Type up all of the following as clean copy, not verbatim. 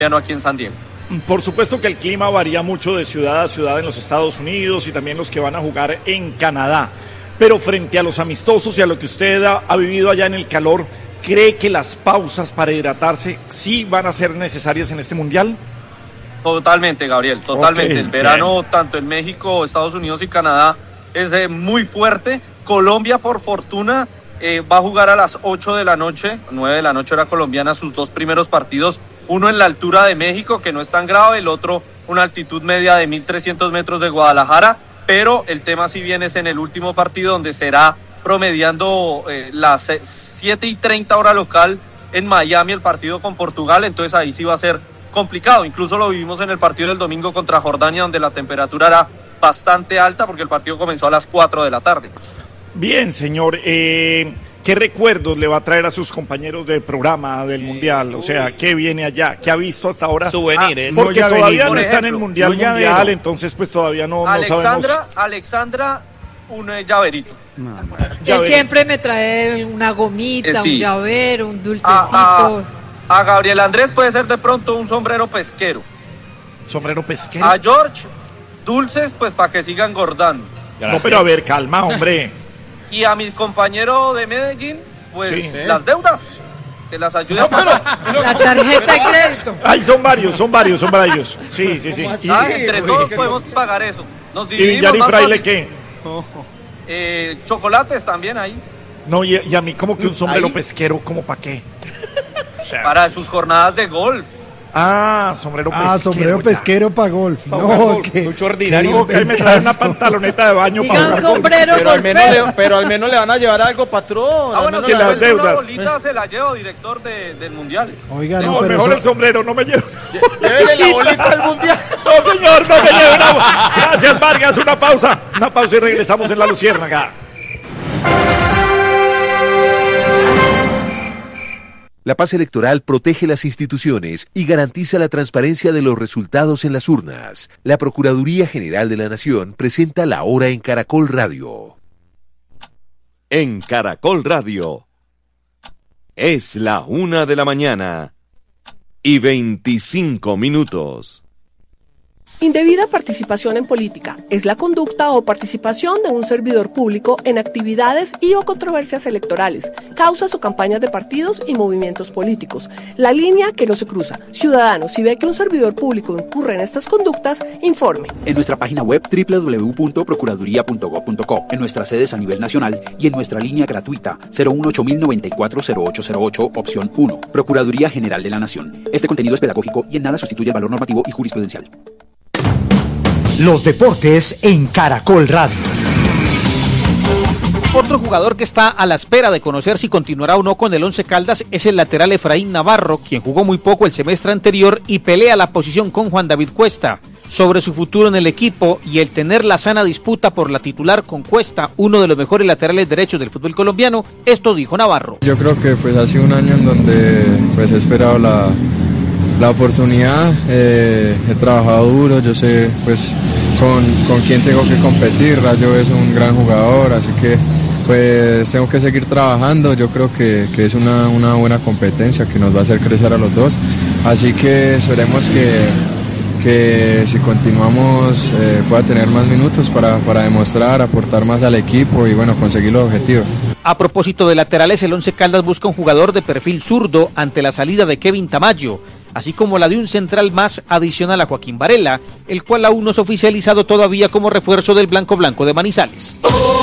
aquí en San Diego. Por supuesto que el clima varía mucho de ciudad a ciudad en los Estados Unidos y también los que van a jugar en Canadá. Pero frente a los amistosos y a lo que usted ha vivido allá en el calor, ¿cree que las pausas para hidratarse sí van a ser necesarias en este Mundial? Totalmente, Gabriel, totalmente. Okay, el verano, bien. tanto en México, Estados Unidos y Canadá, es muy fuerte. Colombia, por fortuna, va a jugar a las 8 de la noche, 9 de la noche hora colombiana, sus dos primeros partidos. Uno en la altura de México, que no es tan grave, el otro una altitud media de 1.300 metros de Guadalajara, pero el tema sí viene es en el último partido, donde será promediando las 7:30 hora local en Miami el partido con Portugal, entonces ahí sí va a ser complicado. Incluso lo vivimos en el partido del domingo contra Jordania, donde la temperatura era bastante alta porque el partido comenzó a las 4 de la tarde. Bien, señor, ¿qué recuerdos le va a traer a sus compañeros de programa del Mundial? O sea, ¿qué viene allá? ¿Qué ha visto hasta ahora? Souvenirs. Porque No, todavía no por está en el ejemplo, Mundial, entonces pues todavía no sabemos. Alexandra, un llaverito. Él siempre me trae una gomita, sí. Un llavero, un dulcecito. A Gabriel Andrés puede ser de pronto un sombrero pesquero. ¿Sombrero pesquero? A George, dulces, pues para que siga engordando. Gracias. No, pero a ver, calma, hombre. Y a mi compañero de Medellín, pues Sí. las deudas, que las ayude a pagar. La tarjeta de crédito. Ay, son varios. Sí. Entre todos podemos pagar eso. Nos ¿Y dividimos Villar y más Fraile fácil. qué? Chocolates también ahí. No, y a mí como que un sombrero Ahí. pesquero, ¿cómo para qué? O sea, Para sus jornadas de golf. sombrero pesquero. Sombrero ya. pesquero para golf. Pa' jugar golf. que Mucho ordinario. Digo que me trae una pantaloneta de baño para Digan jugar golf. sombrero Pero al menos le van a llevar algo, patrón. Ah, bueno, si si las la deudas. una bolita se la llevo, director del Mundial. Oiga, No, pero mejor eso- el sombrero, no me llevo. Llévele la bolita al Mundial. No, señor, no me lleve una. Gracias, Vargas. Una pausa y regresamos en La Luciérnaga. La paz electoral protege las instituciones y garantiza la transparencia de los resultados en las urnas. La Procuraduría General de la Nación presenta La Hora en Caracol Radio. En Caracol Radio. Es la 1:00 y 25 minutos. Indebida participación en política es la conducta o participación de un servidor público en actividades y o controversias electorales, causas o campañas de partidos y movimientos políticos. La línea que no se cruza. Ciudadano, si ve que un servidor público incurre en estas conductas, informe. En nuestra página web www.procuraduría.gov.co, en nuestras sedes a nivel nacional y en nuestra línea gratuita 018-094-0808, opción 1. Procuraduría General de la Nación. Este contenido es pedagógico y en nada sustituye el valor normativo y jurisprudencial. Los deportes en Caracol Radio. Otro jugador que está a la espera de conocer si continuará o no con el Once Caldas es el lateral Efraín Navarro, quien jugó muy poco el semestre anterior y pelea la posición con Juan David Cuesta. Sobre su futuro en el equipo y el tener la sana disputa por la titular con Cuesta, uno de los mejores laterales derechos del fútbol colombiano, esto dijo Navarro. Yo creo que pues ha sido un año en donde pues he esperado la oportunidad, he trabajado duro, yo sé pues con quién tengo que competir. Rayo es un gran jugador, así que pues tengo que seguir trabajando. Yo creo que es una buena competencia que nos va a hacer crecer a los dos, así que esperemos que si continuamos pueda tener más minutos para demostrar, aportar más al equipo y bueno, conseguir los objetivos. A propósito de laterales, el Once Caldas busca un jugador de perfil zurdo ante la salida de Kevin Tamayo, así como la de un central más adicional a Joaquín Varela, el cual aún no es oficializado todavía como refuerzo del Blanco de Manizales.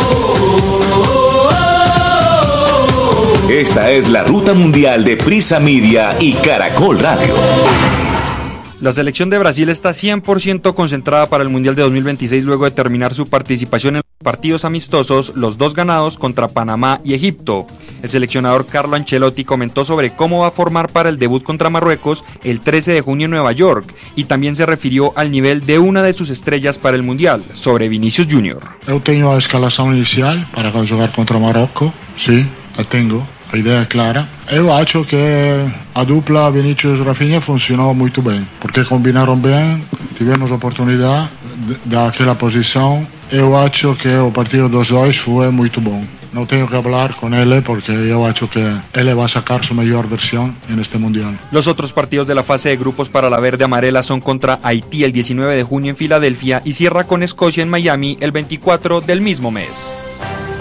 Esta es la ruta mundial de Prisa Media y Caracol Radio. La selección de Brasil está 100% concentrada para el Mundial de 2026 luego de terminar su participación en partidos amistosos, los dos ganados contra Panamá y Egipto. El seleccionador Carlo Ancelotti comentó sobre cómo va a formar para el debut contra Marruecos el 13 de junio en Nueva York y también se refirió al nivel de una de sus estrellas para el Mundial, sobre Vinícius Júnior. Eu tenho a escalação inicial para jogar contra Marrocos, sim, a tenho. A ideia é clara. Eu acho que a dupla Vinícius-Rafinha funcionou muito bem, porque combinaram bem, tivemos oportunidade daquela posição. Eu acho que o partido dos dois foi muito bom. no tengo que hablar con él porque yo creo que él va a sacar su mejor versión en este mundial. Los otros partidos de la fase de grupos para la verde amarela son contra Haití el 19 de junio en Filadelfia y cierra con Escocia en Miami el 24 del mismo mes.